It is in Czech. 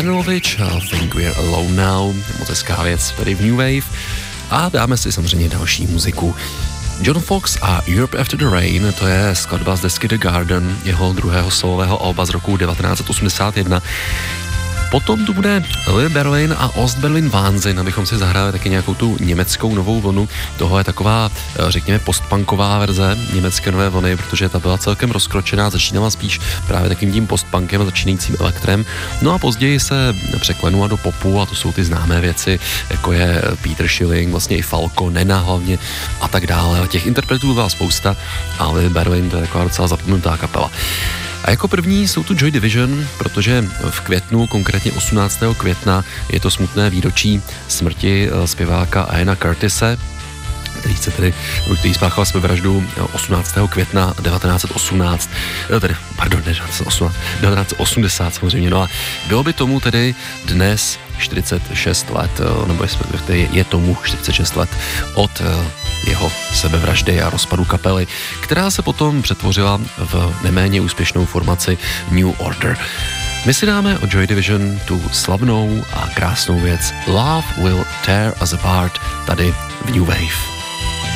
Danilovič, Think We're Alone Now, moc hezká věc tady v New Wave. A dáme si samozřejmě další muziku. John Fox a Europe After the Rain, to je skladba z desky The Garden, jeho druhého solového alba z roku 1981. Potom tu bude Lil Berlin a Ostberlin Wahnsinn, abychom si zahráli taky nějakou tu německou novou vlnu. Toho je taková, řekněme, postpunková verze německé nové vlny, protože ta byla celkem rozkročená, začínala spíš právě takým tím postpunkem a začínajícím elektrem. No a později se překlenula do popu a to jsou ty známé věci, jako je Peter Schilling, vlastně i Falco, Nena hlavně a tak dále. Těch interpretů byla spousta a Lil Berlin to je taková docela zapomenutá kapela. A jako první jsou tu Joy Division, protože v květnu, konkrétně 18. května, je to smutné výročí smrti zpěváka Iana Curtise, který spáchal sebevraždu 18. května 1980 samozřejmě. No a bylo by tomu tedy dnes 46 let, nebo je tomu 46 let od jeho sebevraždy a rozpadu kapely, která se potom přetvořila v neméně úspěšnou formaci New Order. My si dáme od Joy Division tu slavnou a krásnou věc Love Will Tear Us Apart tady v New Wave.